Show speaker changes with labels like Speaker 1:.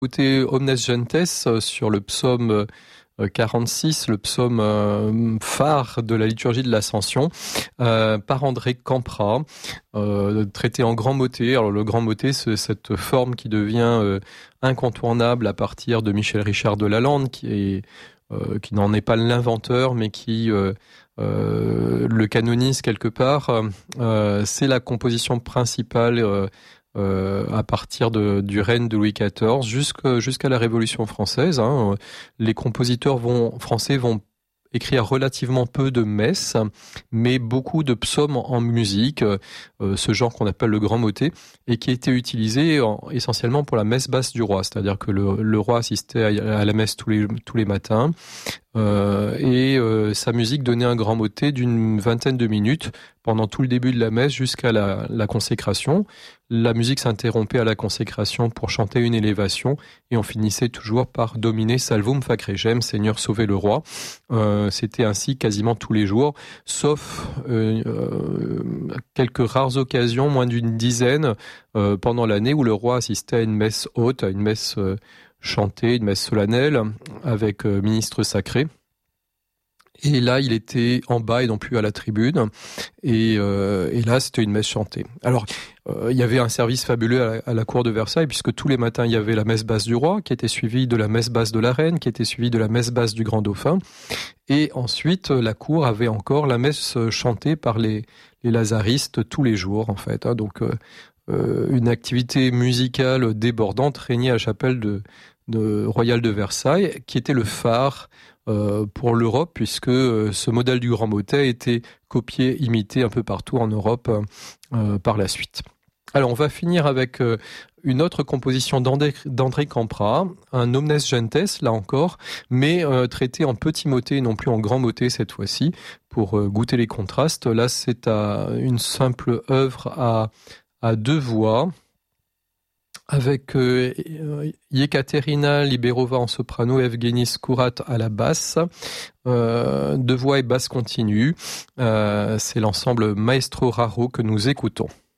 Speaker 1: Écoutez Omnes Gentes sur le psaume 46, le psaume phare de la liturgie de l'Ascension, par André Campra, traité en grand motet. Alors le grand motet, c'est cette forme qui devient incontournable à partir de Michel Richard de Lalande, qui n'en est pas l'inventeur, mais qui le canonise quelque part. C'est la composition principale à partir du règne de Louis XIV jusqu'à la Révolution française. Les compositeurs français vont écrire relativement peu de messes, mais beaucoup de psaumes en musique, ce genre qu'on appelle le grand motet, et qui était utilisé essentiellement pour la messe basse du roi, c'est-à-dire que le roi assistait à la messe tous les matins, et sa musique donnait un grand motet d'une vingtaine de minutes pendant tout le début de la messe jusqu'à la consécration. La musique s'interrompait à la consécration pour chanter une élévation et on finissait toujours par Domine salvum fac regem, Seigneur sauvez le roi. C'était ainsi quasiment tous les jours, sauf quelques rares occasions, moins d'une dizaine, pendant l'année où le roi assistait à une messe haute, à une messe chantée, une messe solennelle avec ministre sacré. Et là, il était en bas et non plus à la tribune. Et là, c'était une messe chantée. Alors, il y avait un service fabuleux à la cour de Versailles, puisque tous les matins, il y avait la messe basse du roi, qui était suivie de la messe basse de la reine, qui était suivie de la messe basse du grand dauphin. Et ensuite, la cour avait encore la messe chantée par les lazaristes tous les jours, en fait. Donc, une activité musicale débordante régnait à la chapelle royale de Versailles, qui était le phare pour l'Europe, puisque ce modèle du grand motet a été copié, imité un peu partout en Europe par la suite. Alors on va finir avec une autre composition d'André Campra, un Omnes Gentes, là encore, mais traité en petit motet et non plus en grand motet cette fois-ci, pour goûter les contrastes. Là c'est une simple œuvre à deux voix, avec Yekaterina Liberova en soprano et Evgeny Skourat à la basse, deux voix et basse continue. C'est l'ensemble Maestro Raro que nous écoutons.